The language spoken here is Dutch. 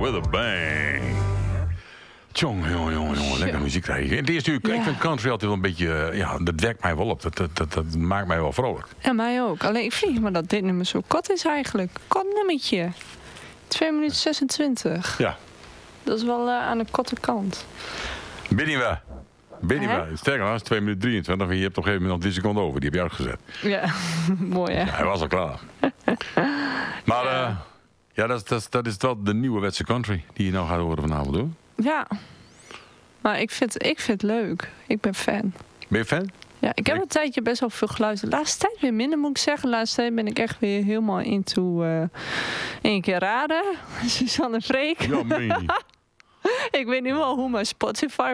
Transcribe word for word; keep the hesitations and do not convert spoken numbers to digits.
with a bang. Tjong, jongen, jongen, jongen. Lekker muziek krijgen. Het eerste uur, Ja. ik vind country altijd wel een beetje... uh, Ja, dat wekt mij wel op. Dat, dat, dat, dat maakt mij wel vrolijk. Ja, mij ook. Alleen ik vind maar dat dit nummer zo kort is eigenlijk. Kort nummertje. twee minuten zesentwintig. Ja. Dat is wel uh, aan de korte kant. Binnen we. Binnen Hè? we. Sterker nog, dat is twee minuten drieëntwintig. En je hebt op een gegeven moment nog drie seconden over. Die heb je uitgezet. Ja, mooi hè. Ja, hij was al klaar. Maar ja, uh, ja dat, is, dat, is, dat is wel de nieuwe wetse country die je nou gaat horen vanavond, hoor. Ja. Maar ik vind, ik vind het leuk. Ik ben fan. Ben je fan? Ja, ik heb Ik- een tijdje best wel veel geluisterd. De laatste tijd weer minder, moet ik zeggen. De laatste tijd ben ik echt weer helemaal into uh, één keer raden. Suzanne Freek. Ja, meen je niet. Ik weet nu wel hoe mijn Spotify